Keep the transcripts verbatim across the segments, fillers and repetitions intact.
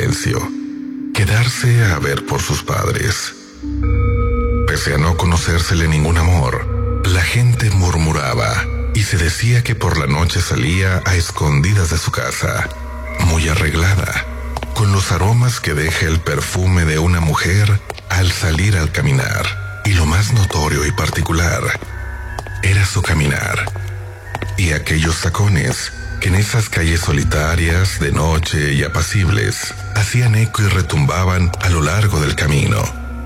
silencio, quedarse a ver por sus padres. Pese a no conocérsele ningún amor, la gente murmuraba y se decía que por la noche salía a escondidas de su casa, muy arreglada, con los aromas que deja el perfume de una mujer al salir al caminar. Y lo más notorio y particular era su caminar y aquellos tacones que en esas calles solitarias de noche y apacibles hacían eco y retumbaban a lo largo del camino.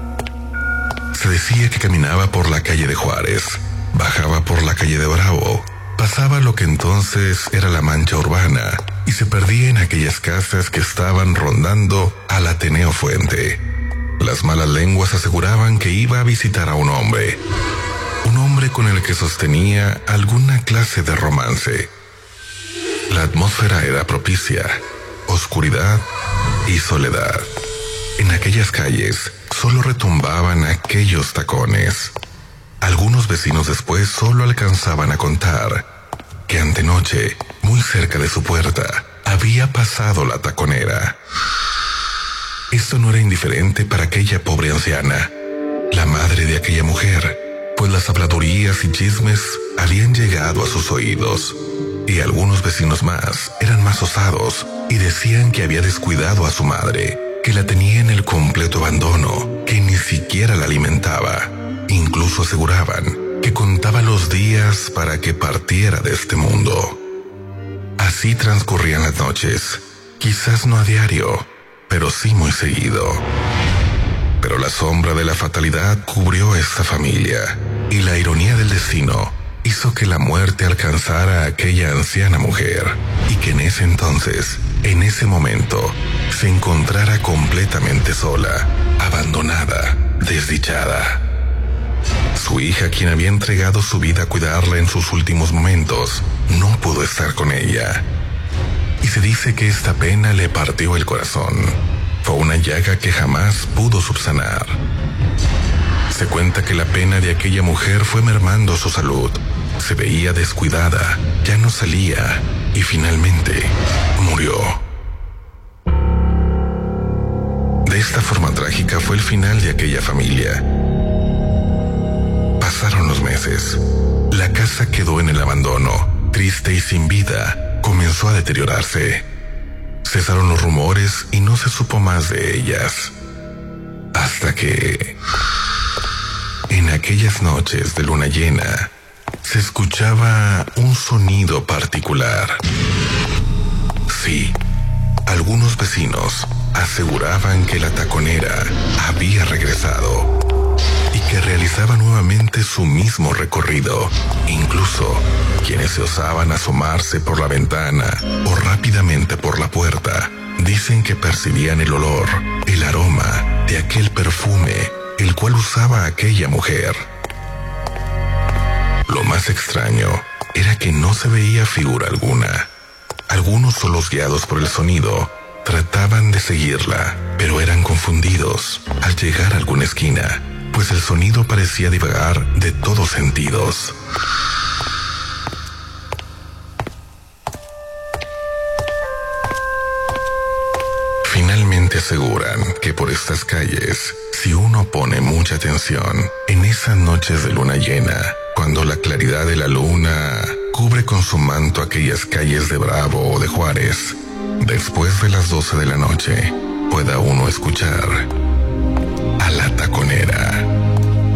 Se decía que caminaba por la calle de Juárez, bajaba por la calle de Bravo, pasaba lo que entonces era la mancha urbana y se perdía en aquellas casas que estaban rondando al Ateneo Fuente. Las malas lenguas aseguraban que iba a visitar a un hombre, un hombre con el que sostenía alguna clase de romance. La atmósfera era propicia, oscuridad y soledad. En aquellas calles solo retumbaban aquellos tacones. Algunos vecinos después solo alcanzaban a contar que antenoche, muy cerca de su puerta, había pasado la taconera. Esto no era indiferente para aquella pobre anciana, la madre de aquella mujer, pues las habladurías y chismes habían llegado a sus oídos, y algunos vecinos más eran más osados y decían que había descuidado a su madre, que la tenía en el completo abandono, que ni siquiera la alimentaba. Incluso aseguraban que contaba los días para que partiera de este mundo. Así transcurrían las noches, quizás no a diario, pero sí muy seguido. Pero la sombra de la fatalidad cubrió esta familia, y la ironía del destino hizo que la muerte alcanzara a aquella anciana mujer, y que en ese entonces, en ese momento, se encontrara completamente sola, abandonada, desdichada. Su hija, quien había entregado su vida a cuidarla en sus últimos momentos, no pudo estar con ella. Y se dice que esta pena le partió el corazón. Fue una llaga que jamás pudo subsanar. Se cuenta que la pena de aquella mujer fue mermando su salud. Se veía descuidada, ya no salía y finalmente murió. De esta forma trágica fue el final de aquella familia. Pasaron los meses. La casa quedó en el abandono, triste y sin vida. Comenzó a deteriorarse. Cesaron los rumores y no se supo más de ellas. Hasta que, en aquellas noches de luna llena, se escuchaba un sonido particular. Sí, algunos vecinos aseguraban que la taconera había regresado y que realizaba nuevamente su mismo recorrido. Incluso quienes se osaban asomarse por la ventana o rápidamente por la puerta dicen que percibían el olor, el aroma de aquel perfume el cual usaba aquella mujer. Lo más extraño era que no se veía figura alguna. Algunos, solos guiados por el sonido, trataban de seguirla, pero eran confundidos al llegar a alguna esquina, pues el sonido parecía divagar de todos sentidos. Finalmente aseguran que por estas calles, si uno pone mucha atención, en esas noches de luna llena, cuando la claridad de la luna cubre con su manto aquellas calles de Bravo o de Juárez, después de las doce de la noche, pueda uno escuchar